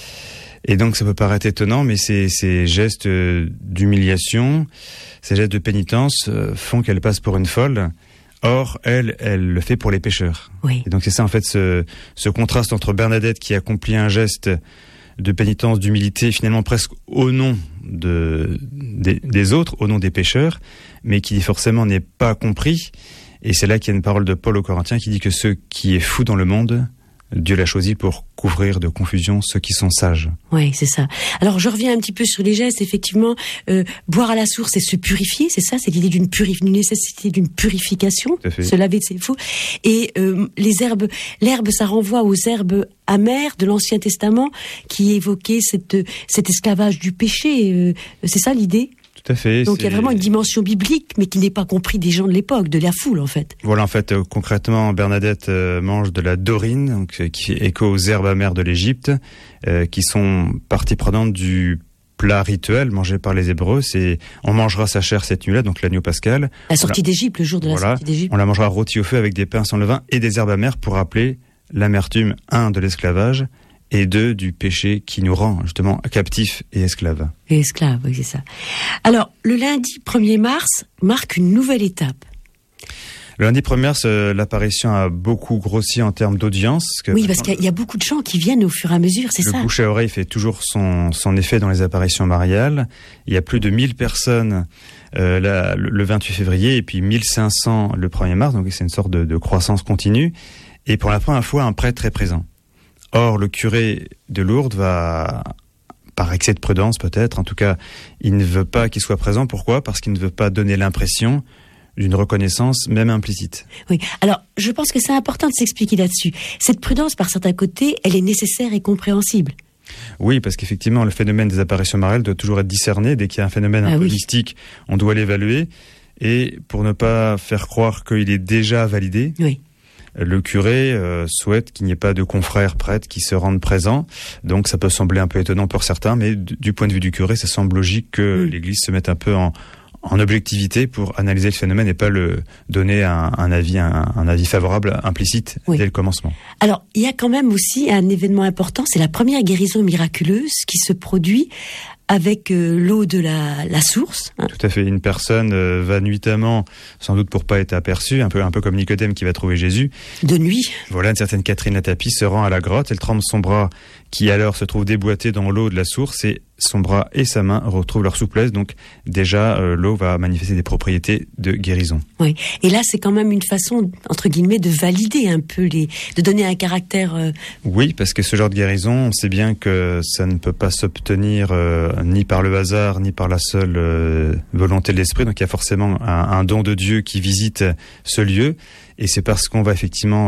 Et donc ça peut paraître étonnant, mais ces gestes d'humiliation, ces gestes de pénitence font qu'elle passe pour une folle. Or, elle le fait pour les pécheurs. Oui. Et donc c'est ça en fait ce contraste entre Bernadette qui accomplit un geste de pénitence, d'humilité, finalement presque au nom des autres, au nom des pécheurs, mais qui forcément n'est pas compris. Et c'est là qu'il y a une parole de Paul aux Corinthiens qui dit que ce qui est fou dans le monde, Dieu l'a choisi pour couvrir de confusion ceux qui sont sages. Oui, c'est ça. Alors, je reviens un petit peu sur les gestes. Effectivement, boire à la source et se purifier, c'est ça, c'est l'idée d'une nécessité d'une purification, se laver de ses faux. Et l'herbe, ça renvoie aux herbes amères de l'Ancien Testament qui évoquaient cet esclavage du péché. C'est ça l'idée ? Tout à fait. Donc il y a vraiment une dimension biblique, mais qui n'est pas compris des gens de l'époque, de la foule en fait. Voilà, en fait, concrètement, Bernadette mange de la dorine, donc, qui fait écho aux herbes amères de l'Égypte, qui sont partie prenante du plat rituel mangé par les Hébreux. On mangera sa chair cette nuit-là, donc l'agneau pascal. La sortie d'Égypte, le jour de la sortie d'Égypte. On la mangera rôtie au feu avec des pains sans levain et des herbes amères pour rappeler l'amertume, 1, de l'esclavage, et 2, du péché qui nous rend justement captifs et esclaves. Et esclaves, oui, c'est ça. Alors, le lundi 1er mars marque une nouvelle étape. Le lundi 1er mars, l'apparition a beaucoup grossi en termes d'audience. Oui, parce qu'il y a beaucoup de gens qui viennent au fur et à mesure, c'est ça. Le bouche à oreille fait toujours son effet dans les apparitions mariales. Il y a plus de 1000 personnes le 28 février et puis 1500 le 1er mars, donc c'est une sorte de croissance continue. Et pour la première fois, un prêtre est présent. Or, le curé de Lourdes va, par excès de prudence peut-être, en tout cas, il ne veut pas qu'il soit présent. Pourquoi ? Parce qu'il ne veut pas donner l'impression d'une reconnaissance, même implicite. Oui. Alors, je pense que c'est important de s'expliquer là-dessus. Cette prudence, par certains côtés, elle est nécessaire et compréhensible. Oui, parce qu'effectivement, le phénomène des apparitions mariales doit toujours être discerné. Dès qu'il y a un phénomène un peu mystique, on doit l'évaluer. Et pour ne pas faire croire qu'il est déjà validé, le curé souhaite qu'il n'y ait pas de confrères prêtres qui se rendent présents. Donc ça peut sembler un peu étonnant pour certains, mais du point de vue du curé, ça semble logique que l'Église se mette un peu en objectivité pour analyser le phénomène et pas le donner un avis favorable implicite dès le commencement. Alors, il y a quand même aussi un événement important, c'est la première guérison miraculeuse qui se produit avec l'eau de la source. Tout à fait. Une personne va nuitamment, sans doute pour pas être aperçue, un peu comme Nicodème qui va trouver Jésus. De nuit. Voilà, une certaine Catherine la Tapie se rend à la grotte, elle trempe son bras qui alors se trouve déboîté dans l'eau de la source et son bras et sa main retrouvent leur souplesse. Donc déjà, l'eau va manifester des propriétés de guérison. Oui. Et là, c'est quand même une façon, entre guillemets, de valider un peu de donner un caractère... Oui, parce que ce genre de guérison, on sait bien que ça ne peut pas s'obtenir ni par le hasard, ni par la seule volonté de l'esprit. Donc il y a forcément un don de Dieu qui visite ce lieu. Et c'est parce qu'on va effectivement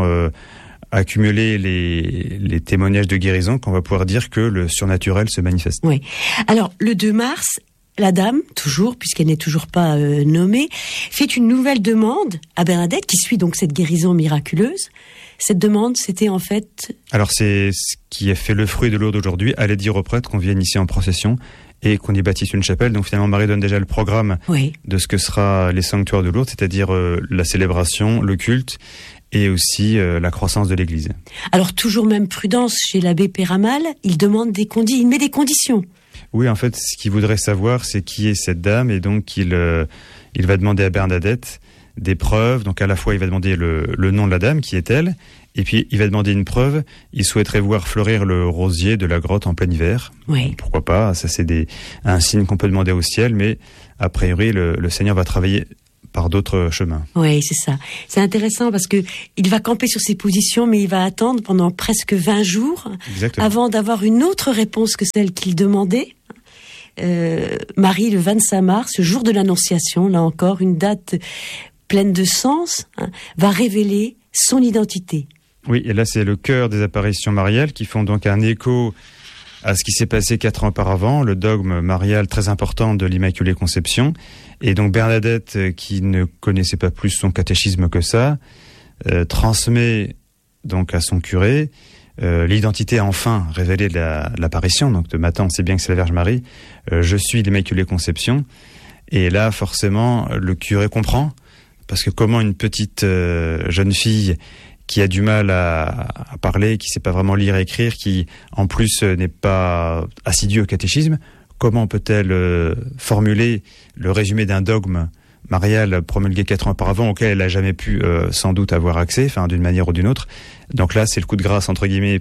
accumuler les témoignages de guérison qu'on va pouvoir dire que le surnaturel se manifeste. Oui. Alors, le 2 mars, la dame, toujours, puisqu'elle n'est toujours pas nommée, fait une nouvelle demande à Bernadette, qui suit donc cette guérison miraculeuse. Cette demande, c'était en fait... Alors, c'est ce qui a fait le fruit de Lourdes aujourd'hui. Allez dire aux prêtres qu'on vienne ici en procession et qu'on y bâtisse une chapelle. Donc finalement, Marie donne déjà le programme de ce que sera les sanctuaires de Lourdes, c'est-à-dire la célébration, le culte et aussi la croissance de l'Église. Alors toujours même prudence chez l'abbé Péramal, il demande il met des conditions. Oui, en fait, ce qu'il voudrait savoir, c'est qui est cette dame, et donc il va demander à Bernadette des preuves. Donc à la fois, il va demander le nom de la dame, qui est-elle, et puis il va demander une preuve. Il souhaiterait voir fleurir le rosier de la grotte en plein hiver. Oui. Pourquoi pas? Ça, c'est un signe qu'on peut demander au ciel, mais a priori, le Seigneur va travailler par d'autres chemins. Oui, c'est ça. C'est intéressant parce que il va camper sur ses positions, mais il va attendre pendant presque 20 jours avant d'avoir une autre réponse que celle qu'il demandait. Marie, le 25 mars, jour de l'Annonciation, là encore, une date pleine de sens, va révéler son identité. Oui, et là, c'est le cœur des apparitions mariales qui font donc un écho à ce qui s'est passé 4 ans auparavant, le dogme marial très important de l'Immaculée Conception. Et donc Bernadette, qui ne connaissait pas plus son catéchisme que ça, transmet donc à son curé l'identité enfin révélée de l'apparition. Donc de matin, on sait bien que c'est la Vierge Marie. Je suis l'Immaculée Conception. Et là, forcément, le curé comprend, parce que comment une petite jeune fille qui a du mal à parler, qui sait pas vraiment lire et écrire, qui en plus n'est pas assidue au catéchisme, comment peut-elle formuler le résumé d'un dogme marial promulgué 4 ans auparavant, auquel elle n'a jamais pu sans doute avoir accès, enfin d'une manière ou d'une autre. Donc là, c'est le coup de grâce entre guillemets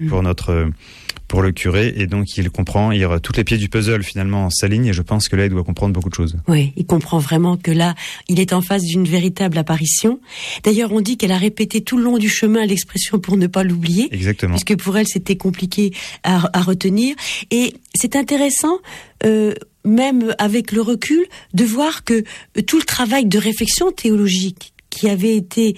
pour le curé, et donc il comprend, toutes les pièces du puzzle finalement s'alignent, et je pense que là il doit comprendre beaucoup de choses. Oui, il comprend vraiment que là, il est en face d'une véritable apparition. D'ailleurs, on dit qu'elle a répété tout le long du chemin l'expression pour ne pas l'oublier. Exactement. Puisque pour elle, c'était compliqué à retenir. Et c'est intéressant, même avec le recul, de voir que tout le travail de réflexion théologique qui avait été,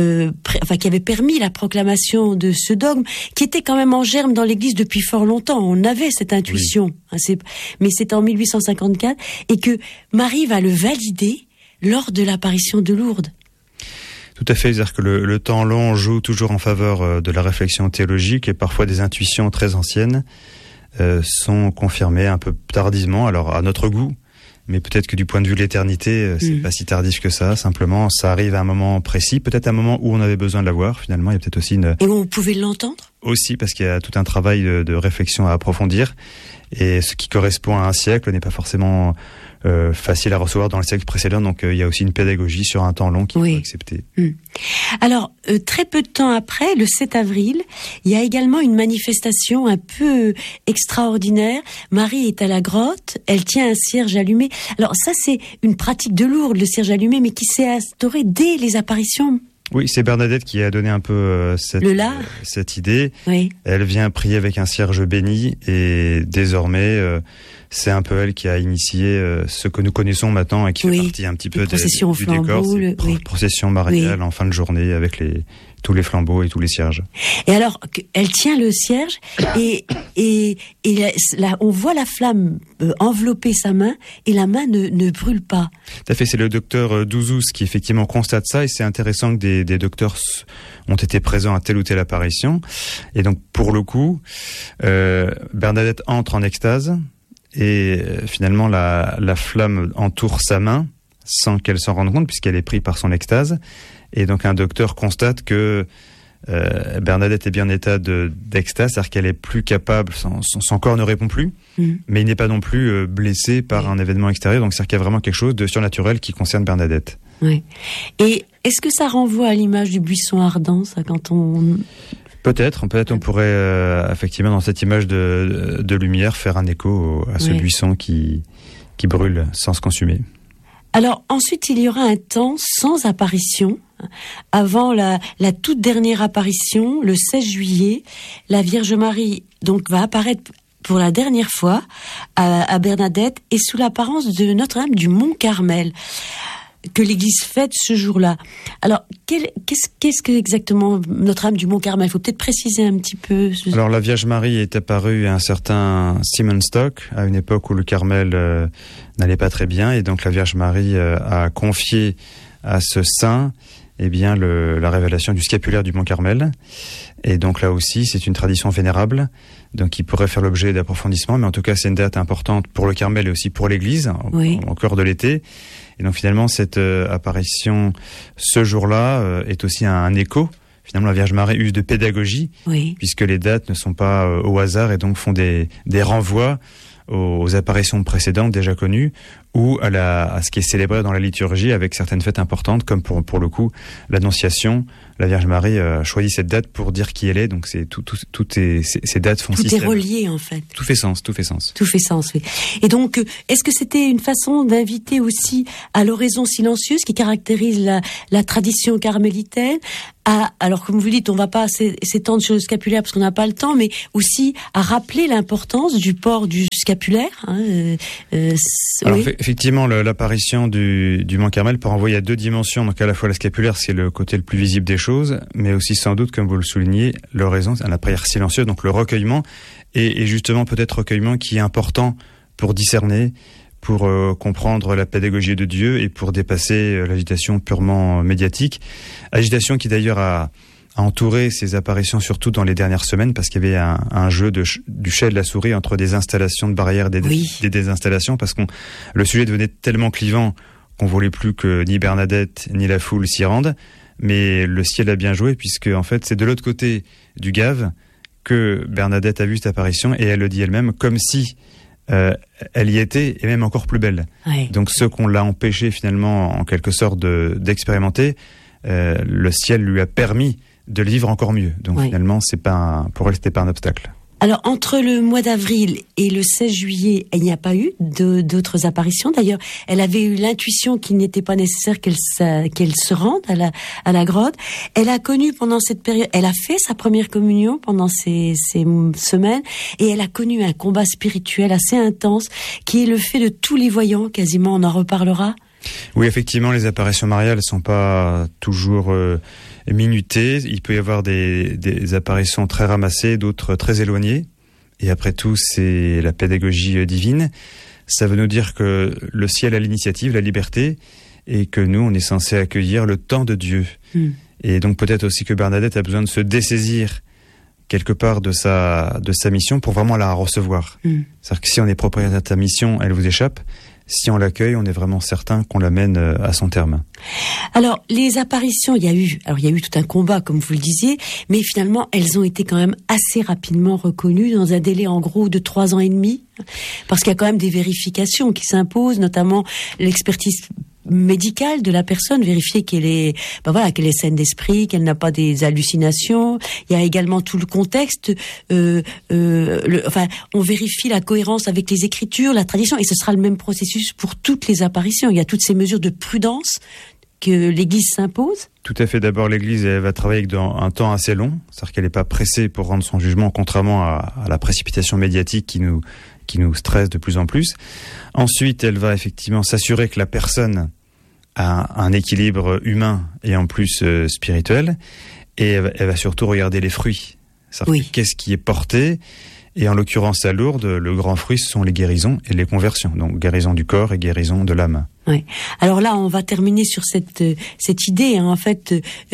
qui avait permis la proclamation de ce dogme, qui était quand même en germe dans l'Église depuis fort longtemps. On avait cette intuition, mais c'est en 1854, et que Marie va le valider lors de l'apparition de Lourdes. Tout à fait, c'est-à-dire que le temps long joue toujours en faveur de la réflexion théologique, et parfois des intuitions très anciennes sont confirmées un peu tardivement, alors à notre goût. Mais peut-être que du point de vue de l'éternité, c'est pas si tardif que ça. Simplement, ça arrive à un moment précis, peut-être un moment où on avait besoin de l'avoir. Finalement, il y a peut-être aussi Et où on pouvait l'entendre aussi, parce qu'il y a tout un travail de réflexion à approfondir. Et ce qui correspond à un siècle n'est pas forcément facile à recevoir dans le siècle précédent. Donc, il y a aussi une pédagogie sur un temps long qu'il faut accepter. Alors, très peu de temps après, le 7 avril, il y a également une manifestation un peu extraordinaire. Marie est à la grotte, elle tient un cierge allumé. Alors ça, c'est une pratique de Lourdes, le cierge allumé, mais qui s'est instauré dès les apparitions. Oui, c'est Bernadette qui a donné un peu cette idée. Oui. Elle vient prier avec un cierge béni, et désormais, c'est un peu elle qui a initié ce que nous connaissons maintenant et qui fait partie un petit peu du décor, procession mariale en fin de journée avec tous les flambeaux et tous les cierges. Et alors, elle tient le cierge et là, on voit la flamme envelopper sa main et la main ne brûle pas. Tout à fait, c'est le docteur Douzous qui effectivement constate ça et c'est intéressant que des docteurs ont été présents à telle ou telle apparition. Et donc, pour le coup, Bernadette entre en extase et finalement la flamme entoure sa main sans qu'elle s'en rende compte puisqu'elle est prise par son extase. Et donc un docteur constate que Bernadette est bien en état d'extase, c'est-à-dire qu'elle est plus capable, son corps ne répond plus, mais il n'est pas non plus blessé par un événement extérieur, donc c'est-à-dire qu'il y a vraiment quelque chose de surnaturel qui concerne Bernadette. Oui. Et est-ce que ça renvoie à l'image du buisson ardent, ça, quand on... Peut-être on pourrait effectivement dans cette image de lumière faire un écho à ce buisson qui brûle sans se consumer. Alors ensuite il y aura un temps sans apparition. Avant la toute dernière apparition, le 16 juillet, la Vierge Marie donc va apparaître pour la dernière fois à Bernadette et sous l'apparence de Notre-Dame du Mont-Carmel que l'Église fête ce jour-là. Alors, qu'est-ce que exactement Notre-Dame du Mont-Carmel ? Il faut peut-être préciser un petit peu. Alors, la Vierge Marie est apparue à un certain Simon Stock, à une époque où le Carmel n'allait pas très bien, et donc la Vierge Marie a confié à ce saint la révélation du scapulaire du Mont-Carmel. Et donc là aussi, c'est une tradition vénérable, donc qui pourrait faire l'objet d'approfondissement, mais en tout cas, c'est une date importante pour le Carmel et aussi pour l'Église, au cœur de l'été. Et donc finalement, cette apparition ce jour-là est aussi un écho. Finalement, la Vierge Marie use de pédagogie, puisque les dates ne sont pas au hasard et donc font des renvois aux apparitions précédentes déjà connues ou à ce qui est célébré dans la liturgie avec certaines fêtes importantes, comme pour le coup l'Annonciation. La Vierge Marie a choisi cette date pour dire qui elle est, donc c'est ces dates font système. Tout est relié en fait. Tout fait sens. Tout fait sens, oui. Et donc, est-ce que c'était une façon d'inviter aussi à l'oraison silencieuse qui caractérise la tradition carmélitaine alors comme vous dites, on va pas s'étendre sur le scapulaire parce qu'on n'a pas le temps, mais aussi à rappeler l'importance du port du scapulaire. Alors effectivement, l'apparition du Mont Carmel peut renvoyer à deux dimensions, donc à la fois la scapulaire, c'est le côté le plus visible des choses, mais aussi sans doute, comme vous le soulignez, l'oraison, la prière silencieuse, donc le recueillement, et justement peut-être recueillement qui est important pour discerner, pour comprendre la pédagogie de Dieu et pour dépasser l'agitation purement médiatique. Agitation qui d'ailleurs a entouré ces apparitions surtout dans les dernières semaines parce qu'il y avait un jeu du chat et de la souris entre des installations de barrières et des désinstallations parce que le sujet devenait tellement clivant qu'on voulait plus que ni Bernadette ni la foule s'y rendent. Mais le ciel a bien joué puisque en fait c'est de l'autre côté du Gave que Bernadette a vu cette apparition et elle le dit elle-même comme si elle y était et même encore plus belle. Donc ce qu'on l'a empêché finalement en quelque sorte d'expérimenter, le ciel lui a permis de le vivre encore mieux. Donc finalement pour elle c'était pas un obstacle. Alors, entre le mois d'avril et le 16 juillet, il n'y a pas eu d'autres apparitions. D'ailleurs, elle avait eu l'intuition qu'il n'était pas nécessaire qu'elle se rende à la grotte. Elle a connu pendant cette période, elle a fait sa première communion pendant ces semaines, et elle a connu un combat spirituel assez intense, qui est le fait de tous les voyants, quasiment, on en reparlera. Oui, effectivement, les apparitions mariales sont pas toujours minutées. Il peut y avoir des apparitions très ramassées, d'autres très éloignées. Et après tout, c'est la pédagogie divine. Ça veut nous dire que le ciel a l'initiative, la liberté, et que nous, on est censé accueillir le temps de Dieu. Et donc peut-être aussi que Bernadette a besoin de se dessaisir quelque part de sa mission pour vraiment la recevoir. C'est-à-dire que si on est propriétaire de sa mission, elle vous échappe. Si on l'accueille, on est vraiment certain qu'on l'amène à son terme. Alors, les apparitions, il y a eu tout un combat, comme vous le disiez, mais finalement, elles ont été quand même assez rapidement reconnues dans un délai en gros de 3 ans et demi, parce qu'il y a quand même des vérifications qui s'imposent, notamment l'expertise médicale de la personne, vérifier qu'elle est saine d'esprit, qu'elle n'a pas des hallucinations. Il y a également tout le contexte. On vérifie la cohérence avec les Écritures, la tradition, et ce sera le même processus pour toutes les apparitions. Il y a toutes ces mesures de prudence que l'Église s'impose. Tout à fait. D'abord, l'Église elle va travailler dans un temps assez long, c'est-à-dire qu'elle n'est pas pressée pour rendre son jugement, contrairement à la précipitation médiatique qui nous stresse de plus en plus. Ensuite, elle va effectivement s'assurer que la personne a un équilibre humain et en plus spirituel. Et elle va surtout regarder les fruits. Oui. Qu'est-ce qui est porté? Et en l'occurrence à Lourdes, le grand fruit, ce sont les guérisons et les conversions. Donc guérison du corps et guérison de l'âme. Oui. Alors là, on va terminer sur cette idée, en fait,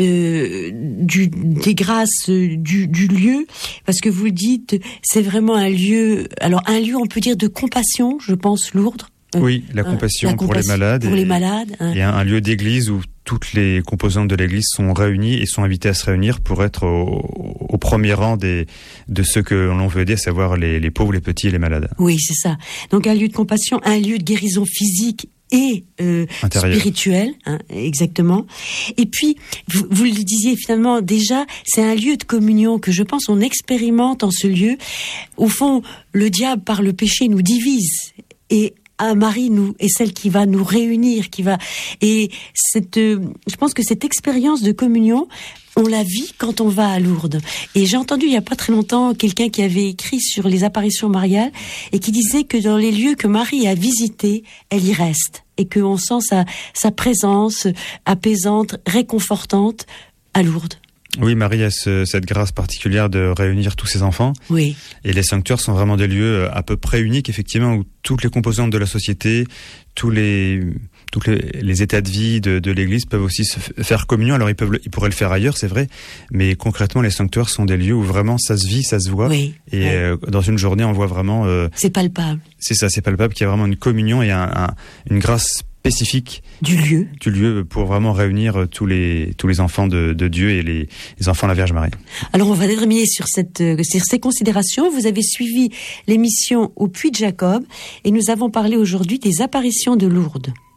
des grâces du lieu, parce que vous le dites, c'est vraiment un lieu. Alors un lieu, on peut dire de compassion, je pense, Lourdes. Oui, la compassion pour les malades. Pour les malades. Et un lieu d'église où toutes les composantes de l'église sont réunies et sont invitées à se réunir pour être au premier rang de ceux que l'on veut aider, à savoir les pauvres, les petits et les malades. Oui, c'est ça. Donc un lieu de compassion, un lieu de guérison physique et spirituel, exactement. Et puis, vous le disiez finalement déjà, c'est un lieu de communion que je pense on expérimente en ce lieu. Au fond, le diable par le péché nous divise et Marie est celle qui va nous réunir, et je pense que cette expérience de communion, on la vit quand on va à Lourdes. Et j'ai entendu il y a pas très longtemps quelqu'un qui avait écrit sur les apparitions mariales et qui disait que dans les lieux que Marie a visités, elle y reste et qu'on sent sa présence apaisante, réconfortante à Lourdes. Oui, Marie a cette grâce particulière de réunir tous ses enfants. Oui. Et les sanctuaires sont vraiment des lieux à peu près uniques, effectivement, où toutes les composantes de la société, tous les états de vie de l'Église peuvent aussi se faire communion. Alors ils pourraient le faire ailleurs, c'est vrai, mais concrètement, les sanctuaires sont des lieux où vraiment ça se vit, ça se voit. Oui. Et dans une journée, on voit vraiment. C'est palpable. C'est ça, c'est palpable qu'il y a vraiment une communion et une grâce spécifique du lieu pour vraiment réunir tous les enfants de Dieu et les enfants de la Vierge Marie. Alors on va terminer sur ces considérations. Vous avez suivi l'émission au Puy de Jacob et nous avons parlé aujourd'hui des apparitions de Lourdes.